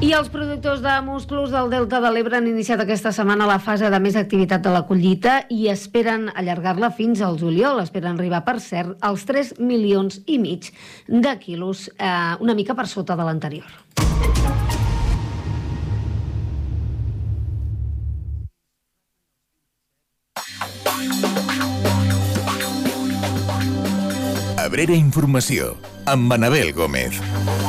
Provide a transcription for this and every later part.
I els productors de musclos del Delta de l'Ebre han iniciat aquesta setmana la fase de més activitat de la collita i esperen allargar-la fins al juliol. Esperen arribar, per cert, als 3,5 milions de quilos, una mica per sota de l'anterior. Abrera Informació, amb Anabel Gómez.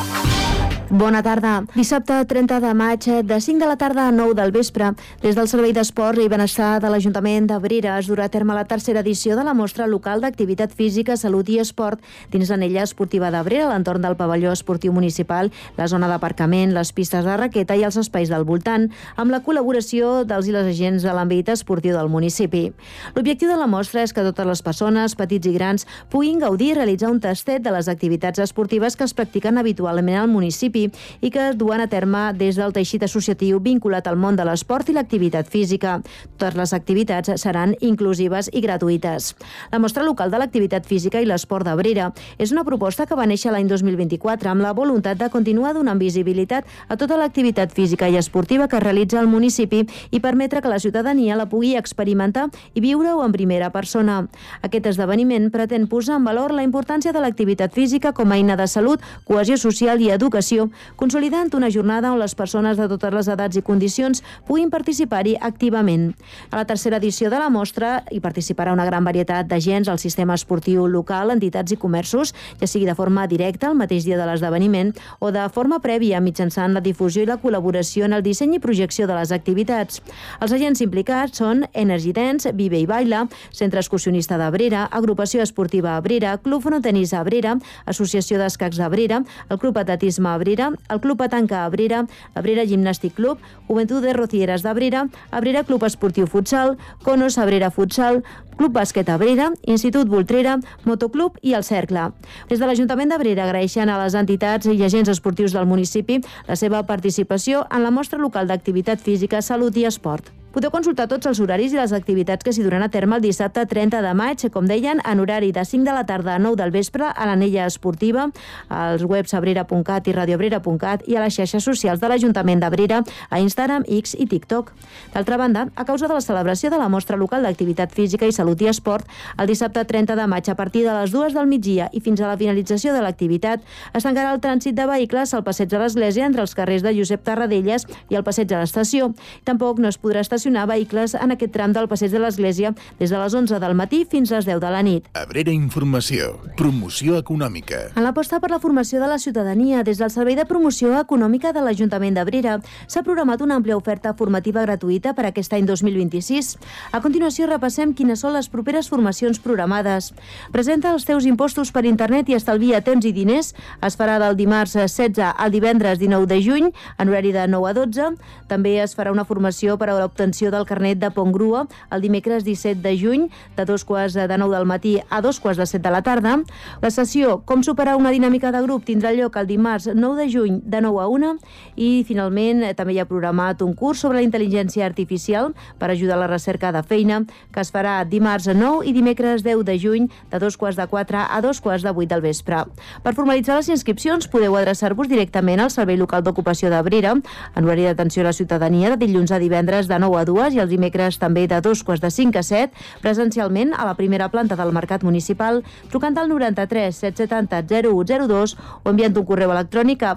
Bona tarda. Dissabte 30 de maig, de 5 de la tarda a 9 del vespre, des del Servei d'Esports i Benestar de l'Ajuntament d'Abrera es durà a terme la tercera edició de la mostra local d'activitat física, salut i esport dins l'anella esportiva d'Abrera, a l'entorn del pavelló esportiu municipal, la zona d'aparcament, les pistes de raqueta i els espais del voltant, amb la col·laboració dels i les agents de l'àmbit esportiu del municipi. L'objectiu de la mostra és que totes les persones, petits i grans, puguin gaudir i realitzar un tastet de les activitats esportives que es practiquen habitualment al municipi i que es duen a terme des del teixit associatiu vinculat al món de l'esport i l'activitat física. Totes les activitats seran inclusives i gratuïtes. La mostra local de l'activitat física i l'esport d'Abrera és una proposta que va néixer l'any 2024 amb la voluntat de continuar donant visibilitat a tota l'activitat física i esportiva que es realitza al municipi i permetre que la ciutadania la pugui experimentar i viure-ho en primera persona. Aquest esdeveniment pretén posar en valor la importància de l'activitat física com a eina de salut, cohesió social i educació, consolidant una jornada on les persones de totes les edats i condicions puguin participar-hi activament. A la tercera edició de la mostra hi participarà una gran varietat d'agents al sistema esportiu local, entitats i comerços, ja sigui de forma directa el mateix dia de l'esdeveniment o de forma prèvia mitjançant la difusió i la col·laboració en el disseny i projecció de les activitats. Els agents implicats són Energy Dance, Vive i Baila, Centre Excursionista d'Abrera, Agrupació Esportiva Abrera, Club Frontenis Abrera, Associació d'Escacs d'Abrera, el Club Atletisme Abrera, el Club Petanca Abrera, Abrera Gimnàstic Club, Juventudes Rocieres d'Abrera, Abrera Club Esportiu Futsal, Conos Abrera Futsal, Club Bàsquet Abrera, Institut Voltrera, Motoclub i el Cercle. Des de l'Ajuntament d'Abrera agraeixen a les entitats i agents esportius del municipi la seva participació en la mostra local d'activitat física, salut i esport. Podeu consultar tots els horaris i les activitats que s'hi duran a terme el dissabte 30 de maig, com deien, en horari de 5 de la tarda a 9 del vespre a l'anella esportiva, als webs abrera.cat i radioabrera.cat i a les xarxes socials de l'Ajuntament d'Abrera, a Instagram, X i TikTok. D'altra banda, a causa de la celebració de la mostra local d'activitat física i salut i esport, el dissabte 30 de maig a partir de les 2 del migdia i fins a la finalització de l'activitat, es tancarà el trànsit de vehicles al passeig de l'Església entre els carrers de Josep Tarradellas i el passeig de l'Estació. Tampoc no es podrà estacionar vehicles en aquest tram del passeig de l'Església des de les 11 del matí fins a les 10 de la nit. Abrera Informació, promoció econòmica. En l'aposta per la formació de la ciutadania, des del Servei de Promoció Econòmica de l'Ajuntament d'Abrera, s'ha programat una àmplia oferta formativa gratuïta per aquest any 2026. A continuació repassem quines són les properes formacions programades. Presenta els teus impostos per internet i estalvia temps i diners. Es farà del dimarts 16 al divendres 19 de juny, en horari de 9 a 12. També es farà una formació per a l'obtenció del carnet de pont grua el dimecres 17 de juny, de 2:45 del matí a 2:45 de la tarda. La sessió Com superar una dinàmica de grup tindrà lloc el dimarts 9 de juny de 9 a 1 i finalment també hi ha programat un curs sobre la intel·ligència artificial per ajudar a la recerca de feina que es farà dimarts 9 i dimecres 10 de juny de 2:45 a 2:45 del vespre. Per formalitzar les inscripcions podeu adreçar-vos directament al Servei Local d'Ocupació d'Abrera en horari d'atenció a la ciutadania de dilluns a divendres de 9 a 2 i els dimecres també de 2:45 a 7, presencialment a la primera planta del Mercat Municipal, trucant al 93 770 0102 o enviant un correu electrònic a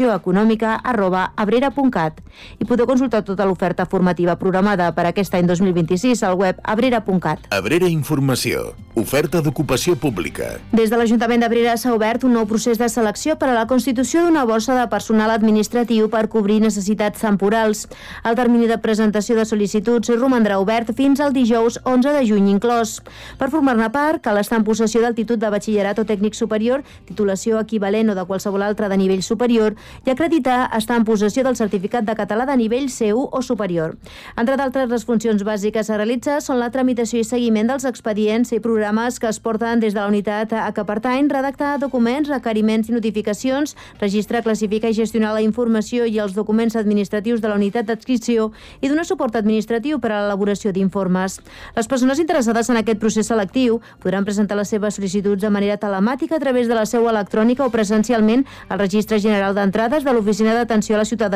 promocioeconòmica@abrera.cat. I podeu consultar tota l'oferta formativa programada per aquest any 2026 al web abrera.cat. Abrera Informació, oferta d'ocupació pública. Des de l'Ajuntament d'Abrera s'ha obert un nou procés de selecció per a la constitució d'una borsa de personal administratiu per cobrir necessitats temporals. El termini de presentació de sol·licituds romandrà obert fins al dijous 11 de juny inclòs. Per formar-ne part, cal estar en possessió del títol de batxillerat o tècnic superior, titulació equivalent o de qualsevol altra de nivell superior, i acreditar estar en possessió del certificat de català de nivell C1 o superior. Entre d'altres, les funcions bàsiques a realitzar són la tramitació i seguiment dels expedients i programes que es porten des de la unitat a què pertany, redactar documents, requeriments i notificacions, registrar, classificar i gestionar la informació i els documents administratius de la unitat d'adscripció i donar suport administratiu per a l'elaboració d'informes. Les persones interessades en aquest procés selectiu podran presentar les seves sol·licituds de manera telemàtica a través de la seu electrònica o presencialment al Registre General d'Entrades de l'Oficina d'Atenció a la Ciutadania